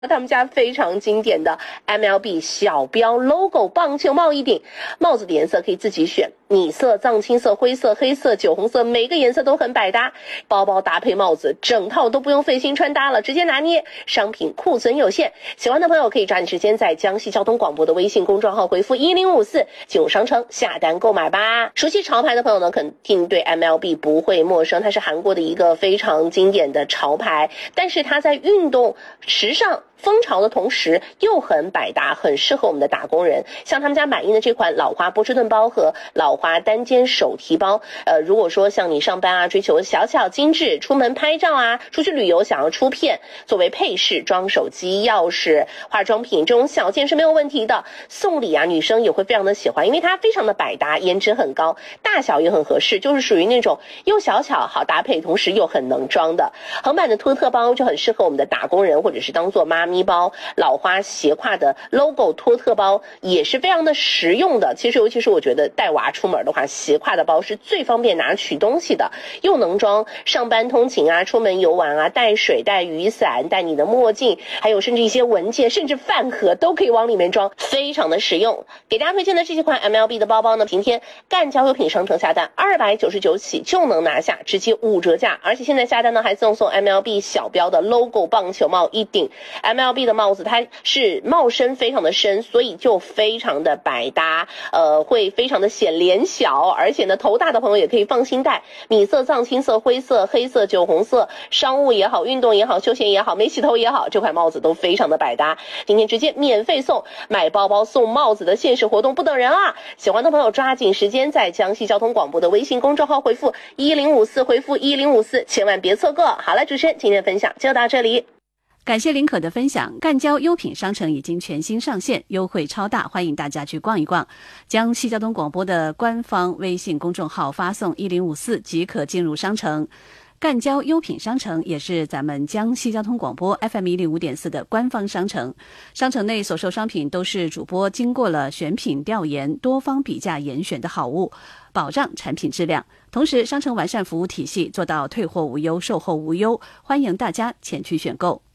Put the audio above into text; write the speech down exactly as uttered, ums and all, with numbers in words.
他们家非常经典的 M L B 小标 logo 棒球帽一顶，帽子的颜色可以自己选，米色、藏青色、灰色、黑色、酒红色，每个颜色都很百搭。包包搭配帽子，整套都不用费心穿搭了，直接拿捏。商品库存有限，喜欢的朋友可以抓紧时间在江西交通广播的微信公众号回复一零五四进入商城下单购买吧。熟悉潮牌的朋友呢，肯定对 M L B 不会陌生，它是韩国的一个非常经典的潮牌，但是它在运动、时尚、风潮的同时又很百搭，很适合我们的打工人。像他们家满意的这款老花波士顿包和老花单肩手提包，呃，如果说像你上班啊，追求小巧精致，出门拍照啊，出去旅游想要出片，作为配饰装手机、钥匙、化妆品这种小件是没有问题的。送礼啊，女生也会非常的喜欢，因为它非常的百搭，颜值很高，大小也很合适，就是属于那种又小巧好搭配，同时又很能装的。横版的托特包就很适合我们的打工人，或者是当做妈咪包。老花斜挎的 logo 托特包也是非常的实用的。其实尤其是我觉得带娃出门的话，斜挎的包是最方便拿取东西的，又能装上班通勤啊，出门游玩啊，带水、带雨伞、带你的墨镜，还有甚至一些文件，甚至饭盒都可以往里面装，非常的实用。给大家推荐的这几款 M L B 的包包呢，今天赣交优品商城下单二百九十九起就能拿下，直接五折价，而且现在下单呢还赠送 M L B 小标的 logo 棒球帽一顶。 M L B 的帽子它是帽身非常的深，所以就非常的百搭，呃，会非常的显脸小，而且呢头大的朋友也可以放心戴。米色、藏青色、灰色、黑色、酒红色，商务也好，运动也好，休闲也好，没洗头也好，这款帽子都非常的百搭。今天直接免费送，买包包送帽子的限时活动不等人啊！喜欢的朋友抓紧时间在江西交通广播的微信公众号回复一零五四，回复一零五四，千万别错过。好了，主持人今天的分享就到这里。 感谢林可的分享。赣交优品商城已经全新上线，优惠超大，欢迎大家去逛一逛。江西交通广播的官方微信公众号发送一零五四即可进入商城。赣交优品商城也是咱们江西交通广播 F M 一零五点四 的官方商城，商城内所售商品都是主播经过了选品调研、多方比价严选的好物，保障产品质量。同时，商城完善服务体系，做到退货无忧、售后无忧，欢迎大家前去选购。